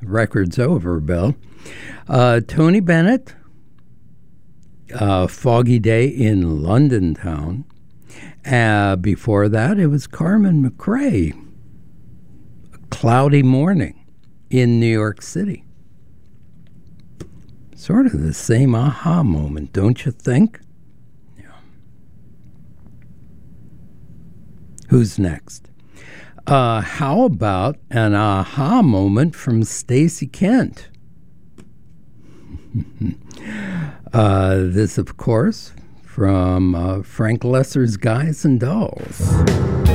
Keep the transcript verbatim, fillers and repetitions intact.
Record's over, Bill. Uh, Tony Bennett, uh, Foggy Day in London Town. Uh, before that, it was Carmen McRae, Cloudy Morning in New York City. Sort of the same aha moment, don't you think? Yeah. Who's next? Uh, how about an aha moment from Stacey Kent? uh, this, of course, from uh, Frank Loesser's Guys and Dolls.